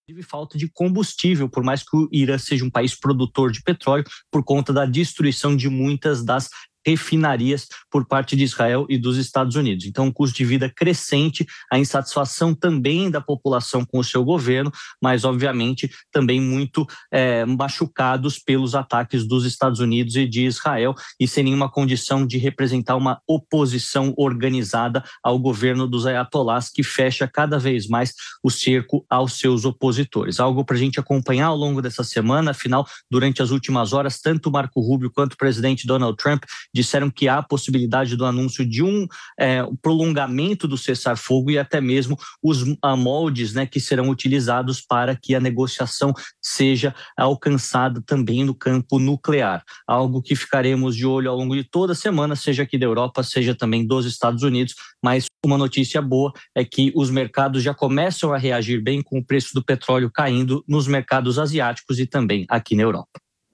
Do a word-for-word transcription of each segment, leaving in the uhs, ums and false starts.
falta de combustível, por mais que o Irã seja um país produtor de petróleo, por conta da destruição de muitas das refinarias por parte de Israel e dos Estados Unidos. Então, um custo de vida crescente, a insatisfação também da população com o seu governo, mas, obviamente, também muito é, machucados pelos ataques dos Estados Unidos e de Israel, e sem nenhuma condição de representar uma oposição organizada ao governo dos ayatolás, que fecha cada vez mais o cerco aos seus opositores. Algo para a gente acompanhar ao longo dessa semana. Afinal, durante as últimas horas, tanto Marco Rubio quanto o presidente Donald Trump disseram que há a possibilidade do anúncio de um é, prolongamento do cessar-fogo e até mesmo os moldes, né, que serão utilizados para que a negociação seja alcançada também no campo nuclear. Algo que ficaremos de olho ao longo de toda a semana, seja aqui da Europa, seja também dos Estados Unidos, mas uma notícia boa é que os mercados já começam a reagir bem com o preço do petróleo caindo nos mercados asiáticos e também aqui na Europa.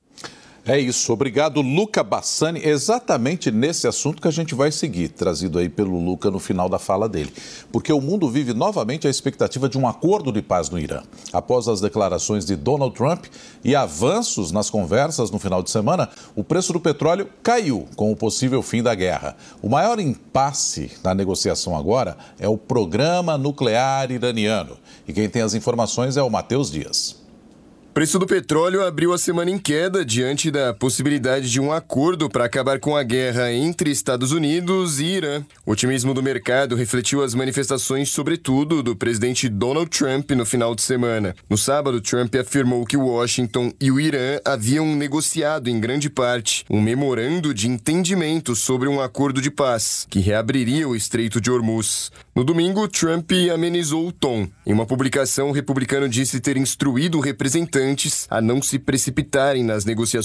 É isso, obrigado Luca Bassani, exatamente nesse assunto que a gente vai seguir, trazido aí pelo Luca no final da fala dele, porque o mundo vive novamente a expectativa de um acordo de paz no Irã. Após as declarações de Donald Trump e avanços nas conversas no final de semana, o preço do petróleo caiu com o possível fim da guerra. O maior impasse na negociação agora é o programa nuclear iraniano, e quem tem as informações é o Matheus Dias. O preço do petróleo abriu a semana em queda diante da possibilidade de um acordo para acabar com a guerra entre Estados Unidos e Irã. O otimismo do mercado refletiu as manifestações, sobretudo, do presidente Donald Trump no final de semana. No sábado, Trump afirmou que Washington e o Irã haviam negociado, em grande parte, um memorando de entendimento sobre um acordo de paz, que reabriria o Estreito de Hormuz. No domingo, Trump amenizou o tom. Em uma publicação, o republicano disse ter instruído representantes a não se precipitarem nas negociações